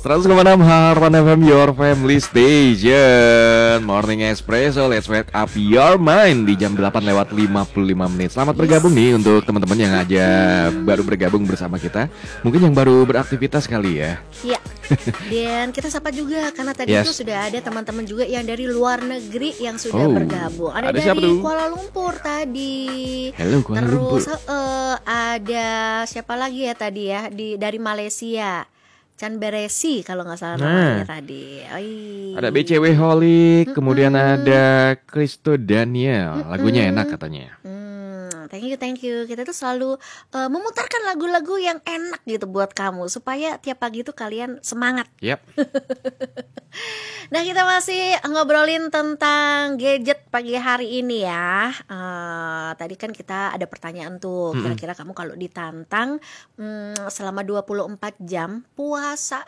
100,6 Harapan FM, your family station. Morning Espresso, let's wake up your mind di jam 8 lewat 55 menit. Selamat bergabung nih untuk teman-teman yang aja baru bergabung bersama kita. Mungkin yang baru beraktivitas kali ya. Iya. Dan kita sapa juga karena tadi itu sudah ada teman-teman juga yang dari luar negeri yang sudah bergabung. Ada dari Kuala Lumpur tadi. Halo Kuala Lumpur. Terus ada siapa lagi ya tadi ya dari Malaysia. Chan Beresi kalau nggak salah namanya tadi. Ada BCW Holik, kemudian ada Christo Daniel. Lagunya enak katanya. Thank you. Kita tuh selalu memutarkan lagu-lagu yang enak gitu buat kamu supaya tiap pagi tuh kalian semangat. Yap. Nah, kita masih ngobrolin tentang gadget pagi hari ini ya. Tadi kan kita ada pertanyaan tuh. Kira-kira kamu kalau ditantang selama 24 jam puasa